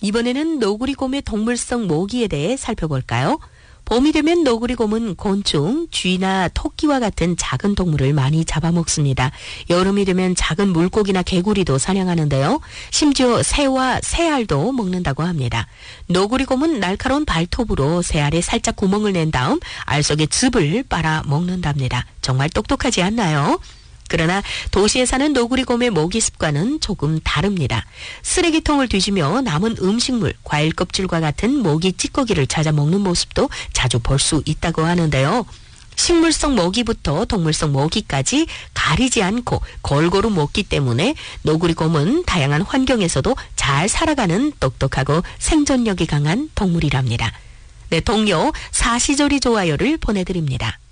이번에는 너구리곰의 동물성 모기에 대해 살펴볼까요? 봄이 되면 너구리곰은 곤충, 쥐나 토끼와 같은 작은 동물을 많이 잡아먹습니다. 여름이 되면 작은 물고기나 개구리도 사냥하는데요. 심지어 새와 새알도 먹는다고 합니다. 너구리곰은 날카로운 발톱으로 새알에 살짝 구멍을 낸 다음 알 속의 즙을 빨아 먹는답니다. 정말 똑똑하지 않나요? 그러나 도시에 사는 너구리곰의 먹이 습관은 조금 다릅니다. 쓰레기통을 뒤지며 남은 음식물, 과일 껍질과 같은 모기 찌꺼기를 찾아 먹는 모습도 자주 볼 수 있다고 하는데요. 식물성 먹이부터 동물성 먹이까지 가리지 않고 골고루 먹기 때문에 너구리곰은 다양한 환경에서도 잘 살아가는 똑똑하고 생존력이 강한 동물이랍니다. 네, 동료 사시조리 좋아요를 보내드립니다.